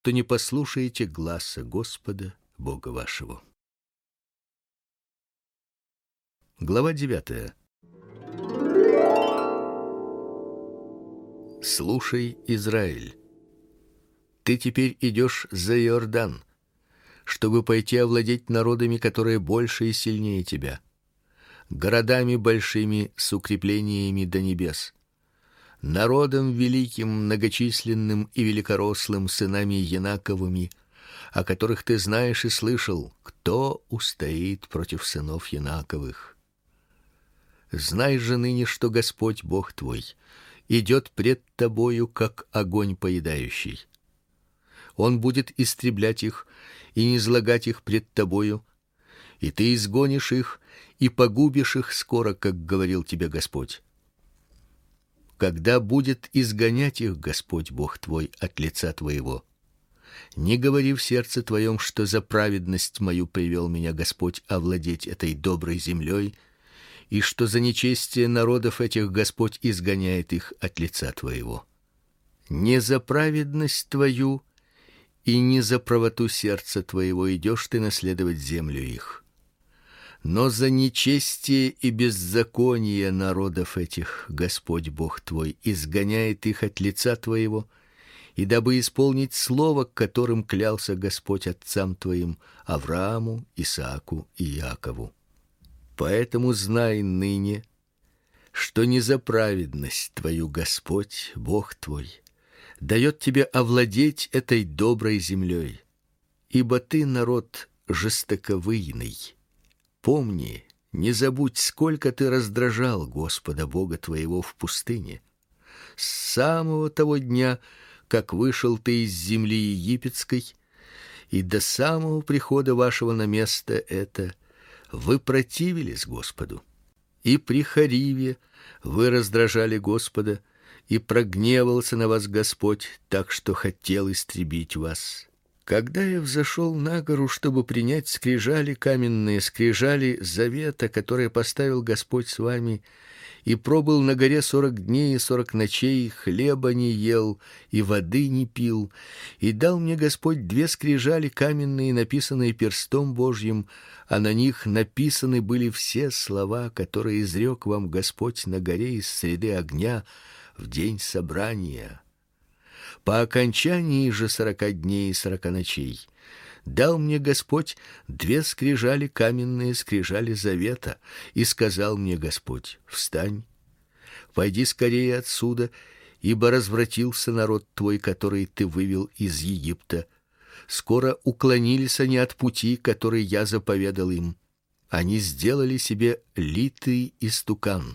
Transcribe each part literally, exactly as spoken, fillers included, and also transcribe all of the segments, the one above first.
то не послушаете гласа Господа Бога вашего. Глава девятая. Слушай, Израиль, ты теперь идешь за Иордан, чтобы пойти овладеть народами, которые больше и сильнее тебя, городами большими с укреплениями до небес, народом великим, многочисленным и великорослым, сынами Янаковыми, о которых ты знаешь и слышал, кто устоит против сынов Янаковых. Знай же ныне, что Господь Бог твой идет пред тобою, как огонь поедающий. Он будет истреблять их и низлагать их пред тобою, и ты изгонишь их и погубишь их скоро, как говорил тебе Господь. Когда будет изгонять их Господь Бог твой от лица твоего, не говори в сердце твоем, что за праведность мою привел меня Господь овладеть этой доброй землей, и что за нечестие народов этих Господь изгоняет их от лица твоего. Не за праведность твою и не за правоту сердца твоего идешь ты наследовать землю их, но за нечестие и беззаконие народов этих Господь Бог твой изгоняет их от лица твоего, и дабы исполнить слово, которым клялся Господь отцам твоим, Аврааму, Исааку и Иакову. Поэтому знай ныне, что не за праведность твою Господь, Бог твой, дает тебе овладеть этой доброй землей, ибо ты народ жестоковыйный. Помни, не забудь, сколько ты раздражал Господа Бога твоего в пустыне, с самого того дня, как вышел ты из земли египетской, и до самого прихода вашего на место это вы противились Господу. И при Хариве вы раздражали Господа, и прогневался на вас Господь, так что хотел истребить вас. Когда я взошел на гору, чтобы принять скрижали каменные, скрижали завета, которые поставил Господь с вами, и пробыл на горе сорок дней и сорок ночей, хлеба не ел и воды не пил, и дал мне Господь две скрижали каменные, написанные перстом Божьим, а на них написаны были все слова, которые изрек вам Господь на горе из среды огня в день собрания. По окончании же сорока дней и сорока ночей дал мне Господь две скрижали каменные, скрижали завета, и сказал мне Господь: встань, пойди скорее отсюда, ибо развратился народ твой, который ты вывел из Египта. Скоро уклонились они от пути, который я заповедал им. Они сделали себе литый истукан.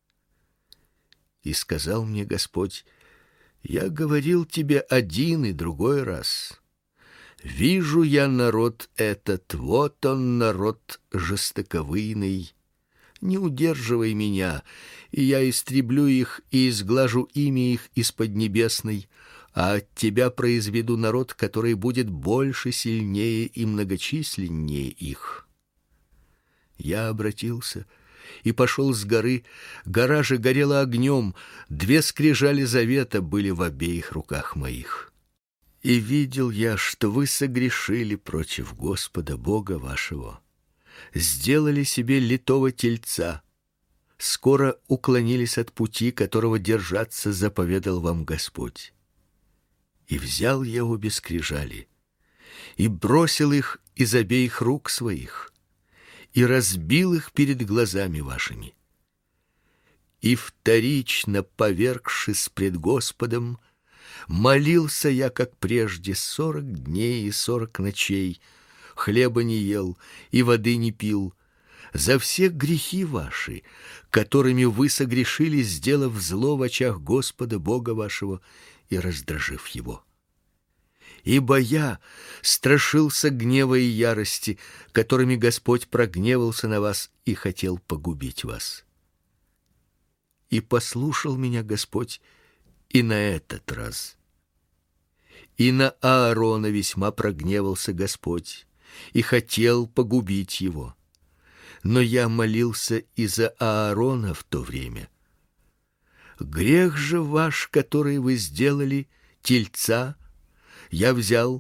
И сказал мне Господь: я говорил тебе один и другой раз. Вижу я народ этот, вот он, народ жестоковыйный. Не удерживай меня, и я истреблю их и изглажу имя их из поднебесной, а от тебя произведу народ, который будет больше, сильнее и многочисленнее их. Я обратился и пошел с горы, гора же горела огнем, две скрижали завета были в обеих руках моих. И видел я, что вы согрешили против Господа Бога вашего, сделали себе литого тельца, скоро уклонились от пути, которого держаться заповедал вам Господь. И взял я обе скрижали, и бросил их из обеих рук своих, и разбил их перед глазами вашими. И вторично, повергшись пред Господом, молился я, как прежде, сорок дней и сорок ночей, хлеба не ел и воды не пил, за все грехи ваши, которыми вы согрешили, сделав зло в очах Господа Бога вашего и раздражив его. Ибо я страшился гнева и ярости, которыми Господь прогневался на вас и хотел погубить вас. И послушал меня Господь и на этот раз. И на Аарона весьма прогневался Господь и хотел погубить его. Но я молился и за Аарона в то время. Грех же ваш, который вы сделали, тельца, Я взял